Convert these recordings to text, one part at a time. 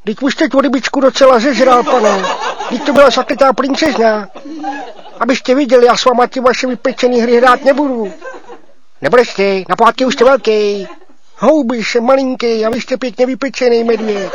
Teď už jste tu rybičku docela zežral, pane. Teď to byla zakrytá princezna. Abyste viděli, já s váma ty vaše vypečený hry hrát nebudu. Nebudete, na pohádky už jste velký. Houby jsem malinký a vy jste pěkně vypečený medvěd.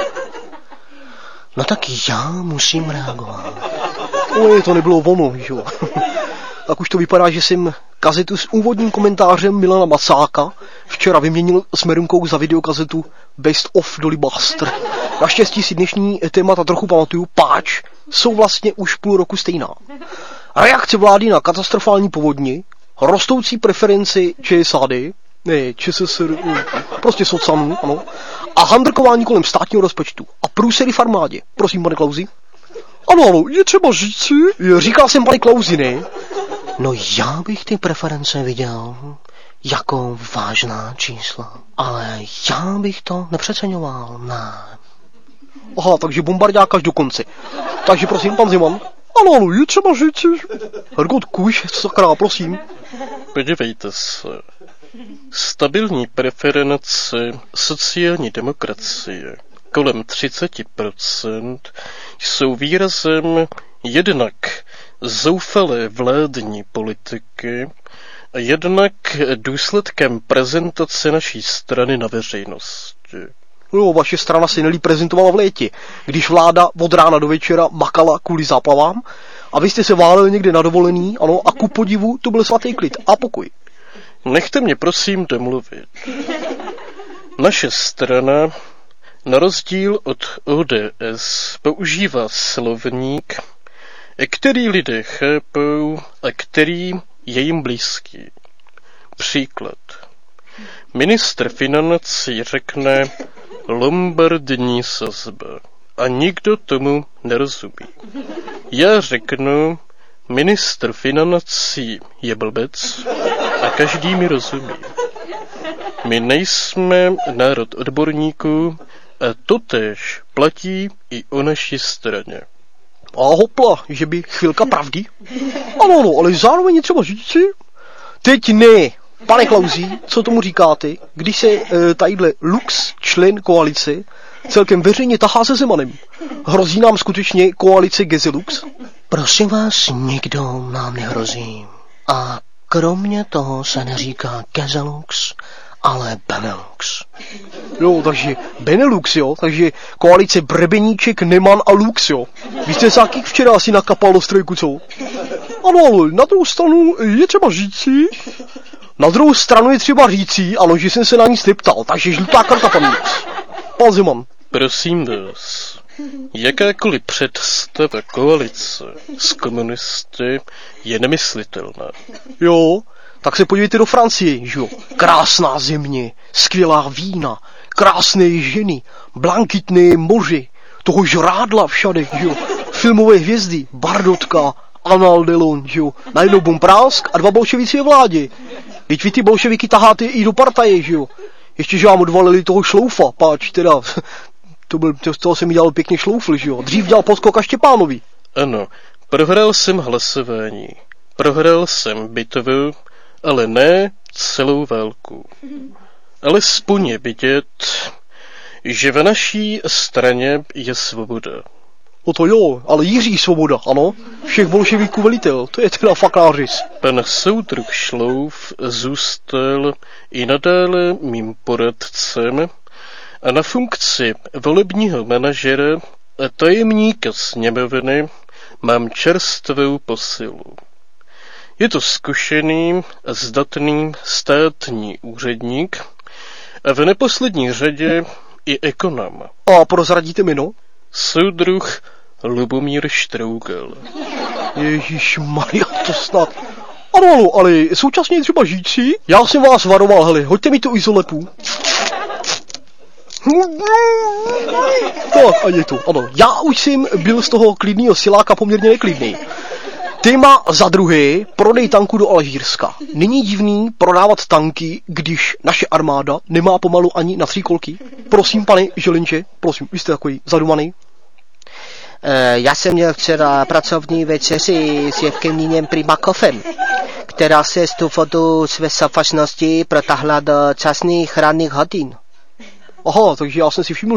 No tak já musím reagovat. To nebylo ono, jo. Tak už to vypadá, že jsem kazetu s úvodním komentářem Milana Macáka včera vyměnil s Merunkou za videokazetu Best of Dolly Buster. Naštěstí si dnešní témata trochu pamatuju, páč jsou vlastně už půl roku stejná. Reakce vlády na katastrofální povodni, rostoucí preferenci ČSAD, ne, ČSSR, prostě socanů, ano, a handrkování kolem státního rozpočtu a průsery v armádě. Prosím, pane Klausi. Ano, je třeba říci. Říkal jsem, pane Klausi, ne? No já bych ty preference viděl jako vážná čísla, ale já bych to nepřeceňoval, ne. Aha, takže bombardák až do konce. Takže prosím, pan Zeman. Ano, je třeba říci. Hergot Kuš, sakra, prosím. Podívejte se. Stabilní preference sociální demokracie kolem 30% jsou výrazem jednak zoufalé vládní politiky a jednak důsledkem prezentace naší strany na veřejnosti. Jo, vaše strana se nelíp prezentovala v létě, když vláda od rána do večera makala kvůli záplavám a vy jste se váleli někde na dovolený, ano, a ku podivu to byl svatý klid a pokoj. Nechte mě prosím domluvit. Naše strana, na rozdíl od ODS, používá slovník, který lidé chápou a který je jim blízký. Příklad. Ministr financí řekne lombardní sazba a nikdo tomu nerozumí. Já řeknu, ministr financí je blbec a každý mi rozumí. My nejsme národ odborníků a totéž platí i o naší straně. A hopla, že by chvilka pravdy? Ano, ale zároveň je třeba říci. Teď ne. Pane Klausi, co tomu říkáte, když se tadyhle Lux, člen koalice, celkem veřejně tahá se Zemanem? Hrozí nám skutečně koalice Gezelux? Prosím vás, nikdo nám nehrozí. A kromě toho se neříká Gezelux, ale Benelux. Jo, takže Benelux, jo, takže koalice Brebeníček, Neman a Lux, jo. Vy jste se jaký včera asi nakapal do strojku, co? Ano, ale na druhou stranu je třeba říci. Na druhou stranu je třeba říci, ano, že jsem se na nic neptal, takže žlutá karta, pan Lux. Pan Zeman. Prosím vás, jakákoliv představa koalice s komunisty je nemyslitelná. Jo, tak se podívejte do Francie, že jo. Krásná země, skvělá vína, krásné ženy, blankitné moře, toho žrádla všade, že jo. Filmové hvězdy, Bardotka, Anal Delon, že jo. Najednou bomprásk a 2 bolševici ve vládě. Teď vy ty bolševiky taháte i do partaje, že jo. Ještě, že vám odvalili toho Šloufa, páč, teda, toho jsem mi dělal pěkně Šloufl, že jo. Dřív dělal podskok a Štěpánovi. Ano, prohrál jsem hlasování, prohrál jsem bitvu, ale ne celou válku. Alespoň je vidět, že ve naší straně je svoboda. No to jo, ale Jiří Svoboda, ano? Všech bolševiků velitel, to je teda fakt nářez. Pan soudruh Šlouf zůstal i nadále mým poradcem a na funkci volebního manažera a tajemníka sněmovny mám čerstvou posilu. Je to zkušený a zdatný státní úředník a v neposlední řadě i ekonom. A prozradíte jméno? Soudruh Lubomír Štrougal. Ježišmarja, to snad. Ano, ale současně je třeba říci. Já jsem vás varoval, hele, hoďte mi tu izolepu. Tak, a je to, ano. Já už jsem byl z toho klidného siláka poměrně neklidný. Téma za druhé, prodej tanků do Alžírska. Není divný prodávat tanky, když naše armáda nemá pomalu ani na 3 kolky? Prosím, pane Želinče, prosím, vy jste takový zadumaný. Já jsem měl včera pracovní večeři s Jevgeninem Primakovem, která se z důvodu své sofačnosti protáhla do časných ranních hodin. Aha, takže já jsem si všiml,